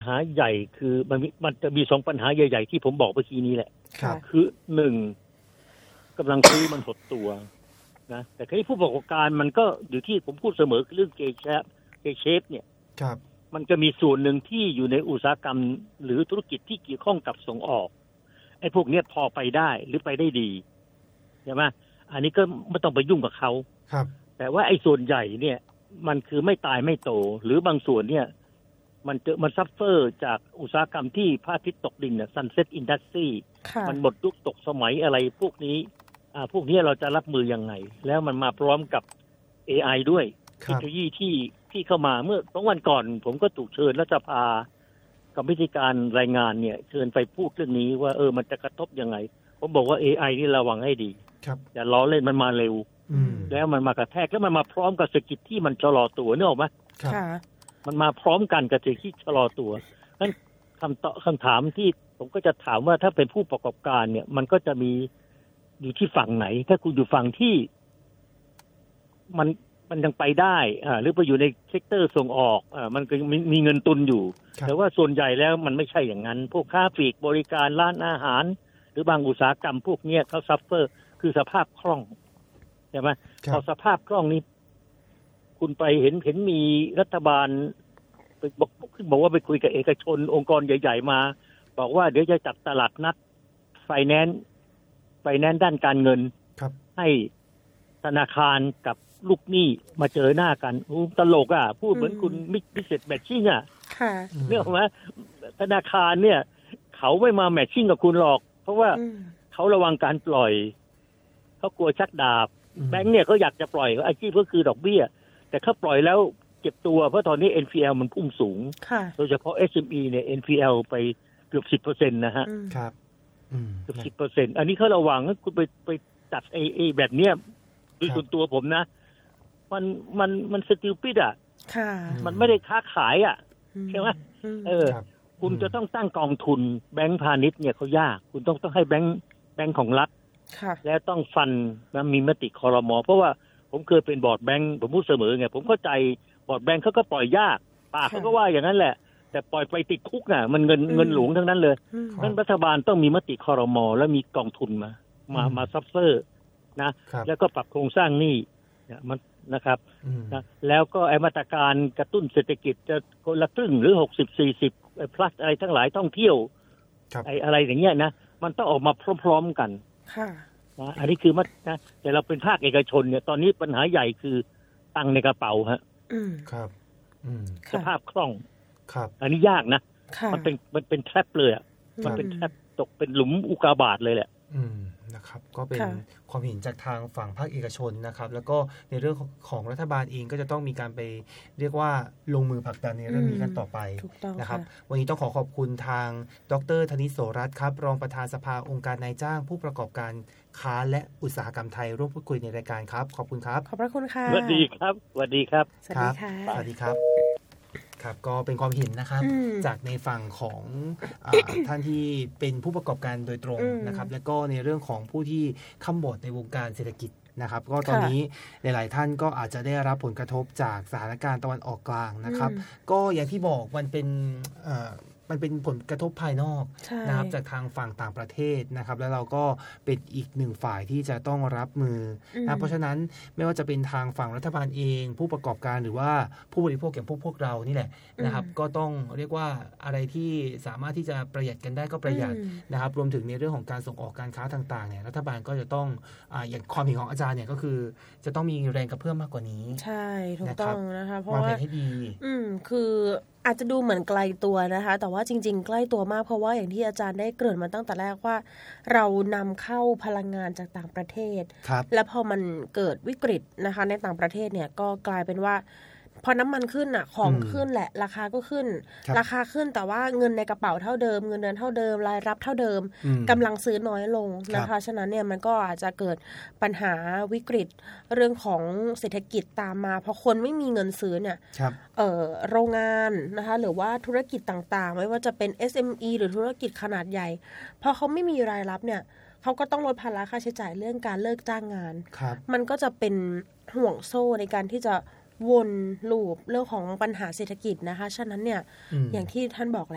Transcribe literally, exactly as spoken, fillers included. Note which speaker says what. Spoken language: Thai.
Speaker 1: าใหญ่คือมันมันจะมีสองปัญหาใหญ่ๆที่ผมบอกเมื่อกี้นี้แหละคือหนึ่งกำลังซื้อมันหดตัวนะแต่ที่ผู้ประกอบการมันก็อยู่ที่ผมพูดเสมอเรื่องเกชเกเชฟเนี่ยมันจะมีส่วนหนึ่งที่อยู่ในอุตสาหกรรมหรือธุรกิจที่เกี่ยวข้องกับส่งออกไอ้พวกนี้พอไปได้หรือไปได้ดีใช่ไหมอันนี้ก็ไม่ต้องไปยุ่งกับเขาแต่ว่าไอ้ส่วนใหญ่เนี่ยมันคือไม่ตายไม่โตหรือบางส่วนเนี่ยมันเจอมันซัฟเฟอร์จากอุตสาหกรรมที่พระอาทิตย์ตกดินเนี่ย Sunset Industry มันหมดยุคตกสมัยอะไรพวกนี้อ่าพวกนี้เราจะรับมือยังไงแล้วมันมาพร้อมกับ เอ ไอ ด้วยเทคโนโลยีที่ที่เข้ามาเมื่อสองวันก่อนผมก็ถูกเชิญรัฐสภากรรมธิการรายงานเนี่ยเชิญไปพูดเรื่องนี้ว่าเออมันจะกระทบยังไงผมบอกว่า เอ ไอ นี่ระวังให้ดีอย่าล้อเล่นมันมาเร็วแล้วมันมากระแทกแล้วมันมาพร้อมกับเศรษฐกิจที่มันชะลอตัวนึกออกไหมมันมาพร้อมกันกับเศรษฐกิจชะลอตัวงั้นคำตอบคำถามที่ผมก็จะถามว่าถ้าเป็นผู้ประกอบการเนี่ยมันก็จะมีอยู่ที่ฝั่งไหนถ้าคุณอยู่ฝั่งที่มันมันยังไปได้อ่าหรือไปอยู่ในเซกเตอร์ส่งออกอ่ามันก็มีมีเงินตุนอยู่แต่ว่าส่วนใหญ่แล้วมันไม่ใช่อย่างนั้นพวกค้าปลีกบริการร้านอาหารหรือบางอุตสาหกรรมพวกนี้เขาซัฟเฟอร์คือสภาพคล่องใช่ไหมพอสภาพคล่องนี้คุณไปเห็นเห็นมีรัฐบาลไปบอกบอกว่าไปคุยกับเอกชนองค์กรใหญ่ๆมาบอกว่าเดี๋ยวจะจัดตลาดนัดไฟแนนซ์ไฟแนนซ์ด้านการเงินให้ธนาคารกับลูกหนี้มาเจอหน้ากันอู้ตลกอ่ะพูดเหมือนคุณมิกบิสเนสแมทชิ่งอ่ะเรื่องว่าธนาคารเนี่ยเขาไม่มาแมทชิ่งกับคุณหรอกเพราะว่าเขาระวังการปล่อยเขากลัวชักดาบแบงค์เนี่ยเขาอยากจะปล่อยอาชีพก็คือดอกเบี้ยแต่เขาปล่อยแล้วเก็บตัวเพราะตอนนี้ เอ็น พี แอล มันพุ่งสูงโดยเฉพาะ เอส เอ็ม อี เนี่ย เอ็น พี แอล ไปเกือบ สิบเปอร์เซ็นต์ นะฮะครับเกือบ สิบเปอร์เซ็นต์ อันนี้เขาระวังว่าคุณไปไปจัดไอ้ไอ้แบบเนี้ยโดยส่วนตัวผมนะมันมันมันสติลปิดอ่ะมันไม่ได้ค้าขายอ่ะใช่ไหมเออคุณจะต้องตั้งกองทุนแบงก์พาณิชย์เนี่ยเขายากคุณต้องต้องให้แบงก์แบงก์ของรัฐและต้องฟันนะมีมติครม.เพราะว่าผมเคยเป็นบอร์ดแบงก์ผมพูดเสมอไงผมเข้าใจบอร์ดแบงก์เขาก็ปล่อยยากปากเขาก็ว่าอย่างนั้นแหละแต่ปล่อยไปติดคุกน่ะมันเงินเงินหลวงทั้งนั้นเลยนั้นรัฐบาลต้องมีมติครม.แล้วมีกองทุนมามามาซัฟเฟอร์นะแล้วก็ปรับโครงสร้างหนี้เนี่ยมันนะครับนะแล้วก็ไอ้มาตรการกระตุ้นเศรษฐกิจจะคนละครึ่งหรือหกสิบ สี่สิบไอ้ plus อะไรทั้งหลายท่องเที่ยวไอ้อะไรอย่างเงี้ยนะมันต้องออกมาพร้อมๆกันค่ะนะอันนี้คือมันนะแต่เราเป็นภาคเอกชนเนี่ยตอนนี้ปัญหาใหญ่คือตังค์ในกระเป๋าฮะอืมครับอืมสภาพคล่องครับอันนี้ยากนะมันเป็นมันเป็นแทรปเลยอ่ะมันเป็นแทรปตกเป็นหลุมอุกาบาตเลยแหละอืมนะครับก็เป็นความเห็นจากทางฝั่งภาคเอกชนนะครับแล้วก็ในเรื่องของรัฐบาลเองก็จะต้องมีการไปเรียกว่าลงมือผลักดันในเรื่องนี้กันต่อไปนะครับวันนี้ต้องขอขอบคุณทางดร.ธนิต โสรัตน์ครับรองประธานสภาองค์การนายจ้างผู้ประกอบการค้าและอุตสาหกรรมไทยร่วมพูดคุยในรายการครับขอบคุณครับ
Speaker 2: ขอบพระคุณค่ะ
Speaker 1: สวัสดีครับสวัสดีครับ
Speaker 2: สวัสดีค่ะ
Speaker 1: สวัสดีครับครับก็เป็นความเห็นนะครับจากในฝั่งของท่านที่เป็นผู้ประกอบการโดยตรงนะครับแล้วก็ในเรื่องของผู้ที่ค้ำบอดในวงการเศรษฐกิจนะครับก็ตอนนี้หลายๆท่านก็อาจจะได้รับผลกระทบจากสถานการณ์ตะวันออกกลางนะครับก็อย่างที่บอกมันเป็นมันเป็นผลกระทบภายนอกนะครับจากทางฝั่งต่างประเทศนะครับแล้วเราก็เป็นอีกหนึ่งฝ่ายที่จะต้องรับมือนะเพราะฉะนั้นไม่ว่าจะเป็นทางฝั่งรัฐบาลเองผู้ประกอบการหรือว่าผู้บริโภคอย่างพวกพวกเรานี่แหละนะครับก็ต้องเรียกว่าอะไรที่สามารถที่จะประหยัดกันได้ก็ประหยัดนะครับรวมถึงในเรื่องของการส่งออกการค้าต่างๆเนี่ยรัฐบาลก็จะต้องอ่าอย่างความเห็นของอาจารย์เนี่ยก็คือจะต้องมีแรงกระเพื่อมมากกว่านี้
Speaker 2: ใช่ถูกต้องนะคะเพราะว่า
Speaker 1: วางแผนให้ดี
Speaker 2: อืมคืออาจจะดูเหมือนไกลตัวนะคะแต่ว่าจริงๆใกล้ตัวมากเพราะว่าอย่างที่อาจารย์ได้เกริ่นมาตั้งแต่แรกว่าเรานำเข้าพลังงานจากต่างประเทศและพอมันเกิดวิกฤตนะคะในต่างประเทศเนี่ยก็กลายเป็นว่าพอน้ำมันขึ้นอ่ะของขึ้นแหละราคาก็ขึ้นราคาขึ้นแต่ว่าเงินในกระเป๋าเท่าเดิมเงินเดือนเท่าเดิมรายรับเท่าเดิมกำลังซื้อน้อยลงนะคะฉะนั้นเนี่ยมันก็อาจจะเกิดปัญหาวิกฤตเรื่องของเศรษฐกิจตามมาเพราะคนไม่มีเงินซื้อเนี่ยเอ่อโรงงานนะคะหรือว่าธุรกิจต่างๆไม่ว่าจะเป็น เอส เอ็ม อี หรือธุรกิจขนาดใหญ่พอเขาไม่มีรายรับเนี่ยเขาก็ต้องลดภาระค่าใช้จ่ายเรื่องการเลิกจ้างงานมันก็จะเป็นห่วงโซ่ในการที่จะวนลูปเรื่องของปัญหาเศรษฐกิจนะคะฉะนั้นเนี่ย อ, อย่างที่ท่านบอกแหละ